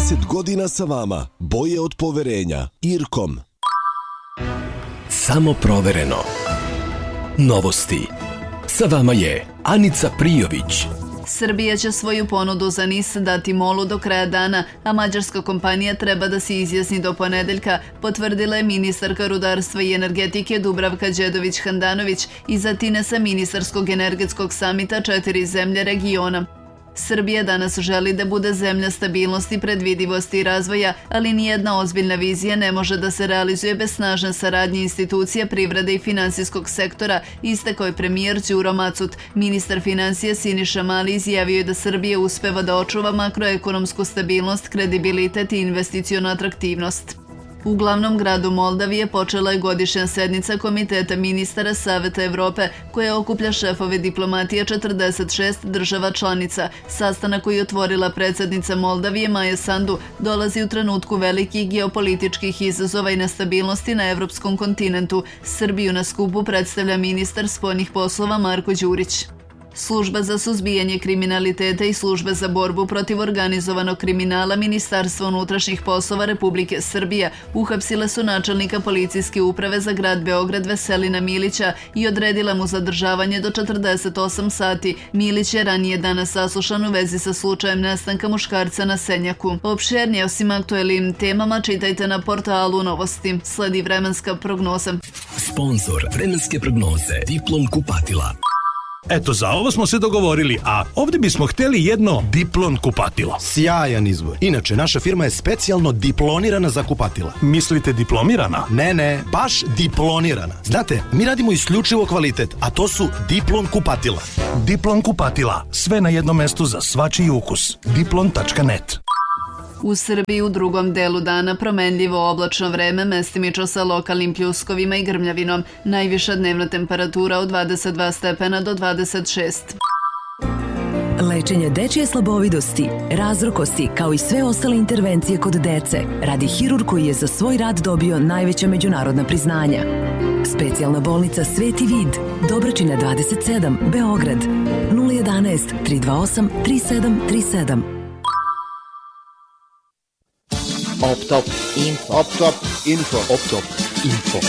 30 godina sa vama. Boje od poverenja. IRCOM. Samo provereno. Novosti. Sa vama je Anica Prijović. Srbija će svoju ponudu za NIS dati MOL-u do kraja dana, a mađarska kompanija treba da se izjasni do ponedeljka, potvrdila je ministarka rudarstva i energetike Dubravka Đedović-Handanović iz Atine sa ministarskog energetskog samita 4 zemlje regiona. Srbija danas želi da bude zemlja stabilnosti, predvidivosti i razvoja, ali nijedna ozbiljna vizija ne može da se realizuje bez snažne saradnje institucija, privrede i finansijskog sektora, istakao je premijer Đuro Macut. Ministar finansija Siniša Mali izjavio je da Srbija uspeva da očuva makroekonomsku stabilnost, kredibilitet i investicionu atraktivnost. U glavnom gradu Moldavije počela je godišnja sednica Komiteta ministara Saveta Evrope, koja okuplja šefove diplomatije 46 država članica. Sastanak koji je otvorila predsjednica Moldavije Maja Sandu dolazi u trenutku velikih geopolitičkih izazova i nestabilnosti na evropskom kontinentu. Srbiju na skupu predstavlja ministar spoljnih poslova Marko Đurić. Služba za suzbijanje kriminaliteta i služba za borbu protiv organizovanog kriminala Ministarstva unutrašnjih poslova Republike Srbije uhapsile su načelnika policijske uprave za grad Beograd Veselina Milića i odredila mu zadržavanje do 48 sati. Milić je ranije danas saslušan u vezi sa slučajem nestanka muškarca na Senjaku. Opširnije osim aktuelnim temama čitajte na portalu Novosti. Sledi vremenska prognoza. Sponzor vremenske prognoze Diplom kupatila. Eto, za ovo smo se dogovorili, a ovdje bismo htjeli jedno Diplon kupatilo. Sjajan izbor. Inače, naša firma je specijalno diplonirana za kupatila. Mislite diplomirana? Ne, baš diplonirana. Znate, mi radimo isključivo kvalitet, a to su Diplon kupatila. Diplon kupatila. Sve na jednom mestu za svačiji ukus. Diplon.net. U Srbiji u drugom delu dana promenljivo oblačno vreme, mestimično sa lokalnim pljuskovima i grmljavinom. Najviša dnevna temperatura od 22 stepena do 26. Lečenje dečije slabovidosti, razrokosti kao i sve ostale intervencije kod dece radi hirurg koji je za svoj rad dobio najveća međunarodna priznanja. Specijalna bolnica Sveti Vid, Dobračina 27, Beograd, 011 328 3737. Optop info.